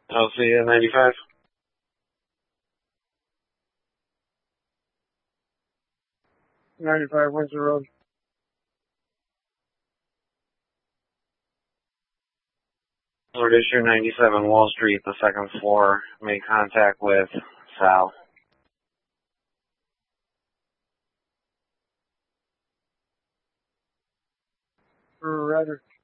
I'll see you at 95. Windsor Road. Lord Issue 97 Wall Street, the second floor. Make contact with Sal. Roger.